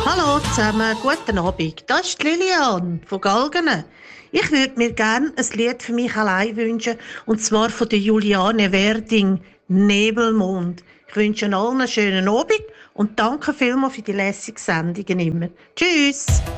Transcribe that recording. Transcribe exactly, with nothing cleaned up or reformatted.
Hallo zusammen, guten Abend. Das ist die Lilian von Galgenen. Ich würde mir gerne ein Lied für mich allein wünschen, und zwar von der Juliane Werding, «Nebelmond». Ich wünsche allen einen schönen Abend und danke vielmals für die lässigen Sendungen immer. Tschüss!